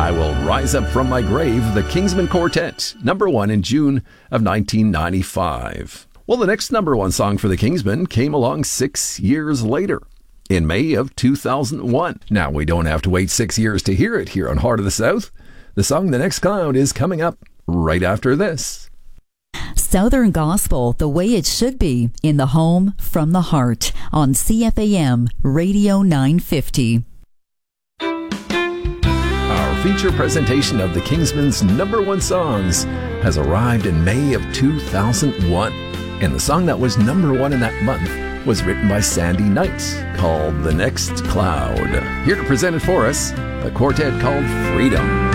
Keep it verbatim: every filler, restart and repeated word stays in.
I Will Rise Up From My Grave, the Kingsmen Quartet, number one in June of nineteen ninety-five. Well, the next number one song for the Kingsmen came along six years later, in May of two thousand one. Now, we don't have to wait six years to hear it here on Heart of the South. The song The Next Cloud is coming up right after this. Southern Gospel, the way it should be, in the home from the heart, on C F A M Radio nine fifty. Our feature presentation of the Kingsmen's number one songs has arrived in May of two thousand one. And the song that was number one in that month was written by Sandy Knight, called The Next Cloud. Here to present it for us, the quartet called Freedom.